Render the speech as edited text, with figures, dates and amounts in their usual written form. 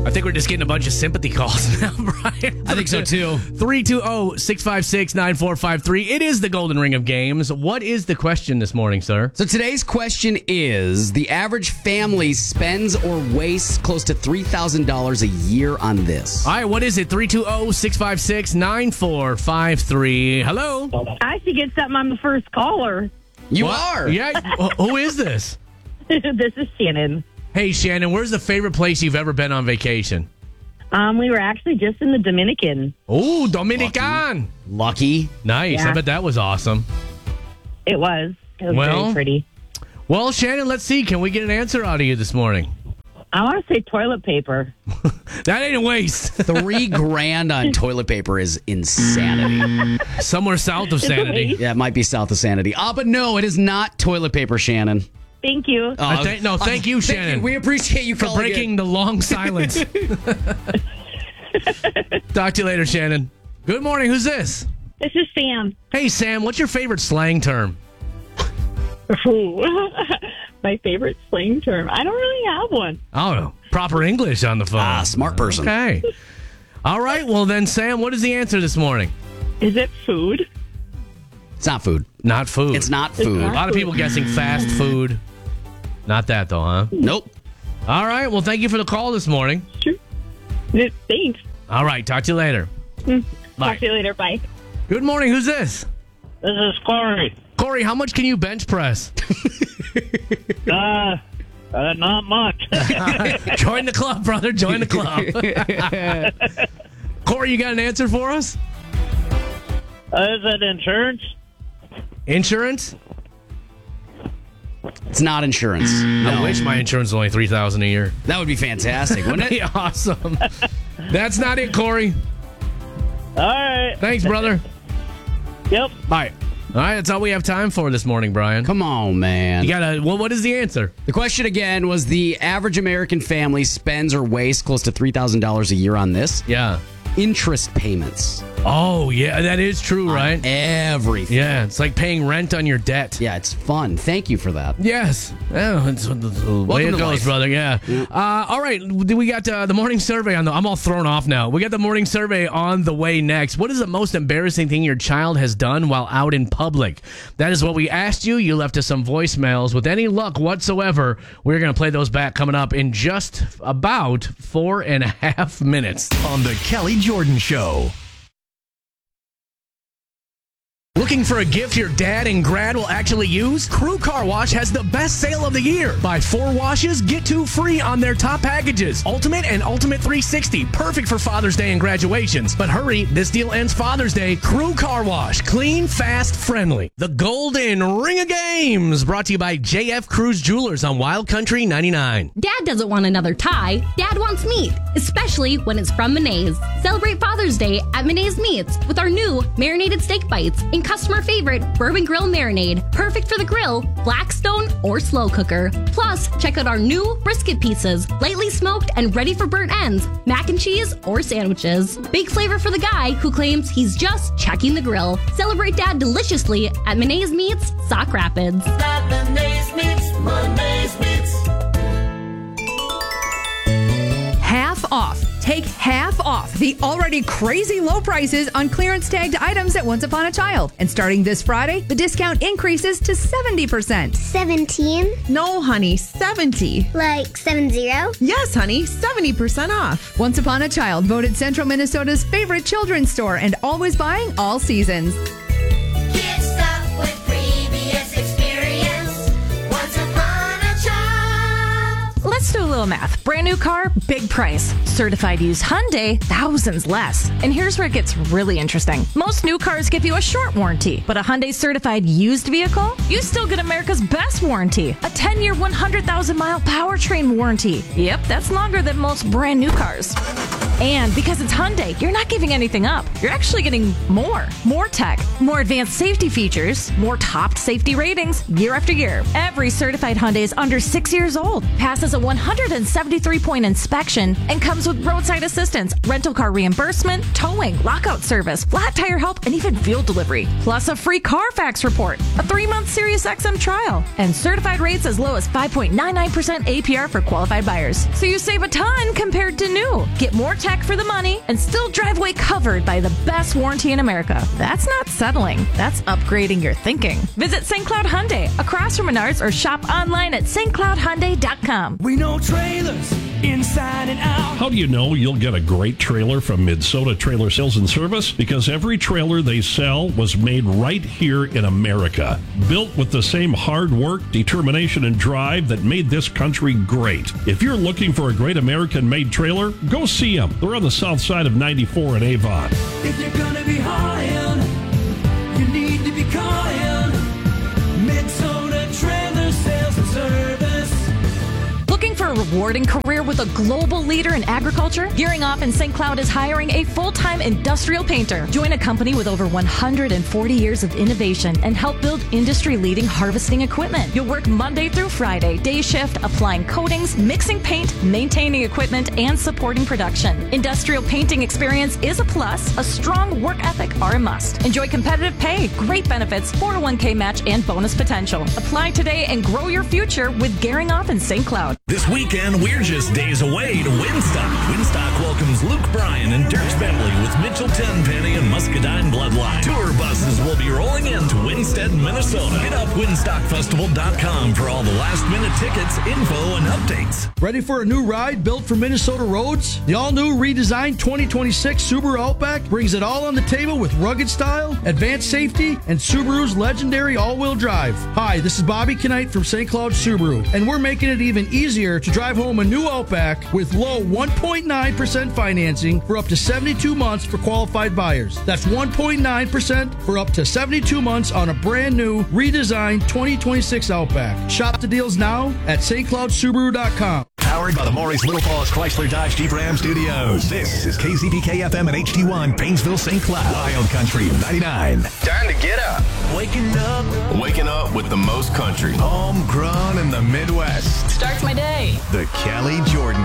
I think we're just getting a bunch of sympathy calls now, Brian. I think so, too. 320-656-9453. It is the Golden Ring of Games. What is the question this morning, sir? So today's question is, the average family spends or wastes close to $3,000 a year on this. All right, what is it? 320-656-9453. Hello? I should get something on the first caller. You What? are? Yeah. Who is this? This is Shannon. Hey, Shannon, where's the favorite place you've ever been on vacation? We were actually just in the Dominican. Oh, Dominican. Lucky. Nice. Yeah. I bet that was awesome. It was very pretty. Well, Shannon, let's see. Can we get an answer out of you this morning? I want to say toilet paper. That ain't a waste. $3,000 on toilet paper is insanity. Somewhere south of sanity. Yeah, it might be south of sanity. But no, it is not toilet paper, Shannon. Thank you. Thank you, Shannon. We appreciate you for calling breaking in. the long silence. Talk to you later, Shannon. Good morning. Who's this? This is Sam. Hey, Sam. What's your favorite slang term? My favorite slang term. I don't really have one. Oh, proper English on the phone. Smart person. Okay. All right. Well, then, Sam, what is the answer this morning? Is it food? It's not food. Not food. It's not food. A lot of people guessing fast food. Not that, though, huh? Nope. All right. Well, thank you for the call this morning. Sure. Thanks. All right. Talk to you later. Bye. Talk to you later. Bye. Good morning. Who's this? This is Corey. Corey, how much can you bench press? Not much. Join the club, brother. Join the club. Corey, you got an answer for us? Is it insurance? Insurance? It's not insurance. I wish my insurance was only $3,000 a year. That would be fantastic, wouldn't That'd it? be awesome. That's not it, Corey. All right. Thanks, brother. Yep. Bye. All right, that's all we have time for this morning, Brian. Come on, man. You gotta. Well, what is the answer? The question again was, the average American family spends or wastes close to $3,000 a year on this. Yeah. Interest payments. Oh, yeah, that is true, right? Everything. Yeah, it's like paying rent on your debt. Yeah, it's fun. Thank you for that. Yes. Oh, it's the way it to goes, life. brother. Yeah. All right. We got the morning survey on I'm all thrown off now. We got the morning survey on the way next. What is the most embarrassing thing your child has done while out in public? That is what we asked you. You left us some voicemails. With any luck whatsoever, we're going to play those back coming up in just about 4.5 minutes. On the Kelly Jordan Show. Looking for a gift your dad and grad will actually use? Crew Car Wash has the best sale of the year. Buy 4 washes, get 2 free on their top packages. Ultimate and Ultimate 360, perfect for Father's Day and graduations. But hurry, this deal ends Father's Day. Crew Car Wash, clean, fast, friendly. The Golden Ring of Games, brought to you by JF Cruise Jewelers on Wild Country 99. Dad doesn't want another tie. Dad wants meat, especially when it's from Menace. Celebrate Father's Day at Menace Meats with our new marinated steak bites and customer favorite bourbon grill marinade, perfect for the grill, Blackstone, or slow cooker. Plus, check out our new brisket pieces, lightly smoked and ready for burnt ends, mac and cheese, or sandwiches. Big flavor for the guy who claims he's just checking the grill. Celebrate Dad deliciously at Menace Meats, Sauk Rapids. Half off. Take half off the already crazy low prices on clearance tagged items at Once Upon a Child. And starting this Friday, the discount increases to 70%. 17? No, honey, 70. Like 70? Yes, honey, 70% off. Once Upon a Child, voted Central Minnesota's favorite children's store and always buying all seasons. Get stuff with previous experience. Once upon a child. Let's do a little math. Brand new car, big price. Certified used Hyundai, thousands less. And here's where it gets really interesting. Most new cars give you a short warranty, but a Hyundai certified used vehicle, you still get America's best warranty. A 10-year, 100,000-mile powertrain warranty. Yep, that's longer than most brand new cars. And because it's Hyundai, you're not giving anything up. You're actually getting more. More tech, more advanced safety features, more top safety ratings year after year. Every certified Hyundai is under 6 years old, passes a 173-point inspection, and comes with roadside assistance, rental car reimbursement, towing, lockout service, flat tire help, and even fuel delivery. Plus a free Carfax report, a 3-month Sirius XM trial, and certified rates as low as 5.99% APR for qualified buyers. So you save a ton compared to new. Get more tech for the money and still drive away covered by the best warranty in America. That's not settling. That's upgrading your thinking. Visit St. Cloud Hyundai across from Menards or shop online at stcloudhyundai.com. We know trailers inside and out. How do you know you'll get a great trailer from Minnesota Trailer Sales and Service? Because every trailer they sell was made right here in America. Built with the same hard work, determination, and drive that made this country great. If you're looking for a great American-made trailer, go see them. They're on the south side of 94 in Avon. If you're gonna be hauling, you need to be calling Minnesota Trailer Sales and Service. Looking for a rewarding career with a global leader in agriculture? Gearing Off in St. Cloud is hiring a full-time industrial painter. Join a company with over 140 years of innovation and help build industry-leading harvesting equipment. You'll work Monday through Friday, day shift, applying coatings, mixing paint, maintaining equipment, and supporting production. Industrial painting experience is a plus. A strong work ethic are a must. Enjoy competitive pay, great benefits, 401k match, and bonus potential. Apply today and grow your future with Gearing Off in St. Cloud. This weekend, we're just days away to Winstock. Winstock welcomes Luke Bryan and Dirks Bentley with Mitchell Tenpenny and Muscadine Bloodline. Tour buses will be rolling into Winstead, Minnesota. Hit up winstockfestival.com for all the last-minute tickets, info, and updates. Ready for a new ride built for Minnesota roads? The all-new redesigned 2026 Subaru Outback brings it all on the table with rugged style, advanced safety, and Subaru's legendary all-wheel drive. Hi, this is Bobby Knight from St. Cloud Subaru, and we're making it even easier to drive home a new Outback with low 1.9% financing for up to 72 months for qualified buyers. That's 1.9% for up to 72 months on a brand new, redesigned 2026 Outback. Shop the deals now at stcloudsubaru.com. Powered by the Maurice Little Falls Chrysler Dodge Jeep Ram Studios. This is KCBK FM and HD1 Painesville, St. Cloud. Wild Country 99. Time to get up. Waking up with the most country. Homegrown in the Midwest. Starts my day. The Kelly Jordan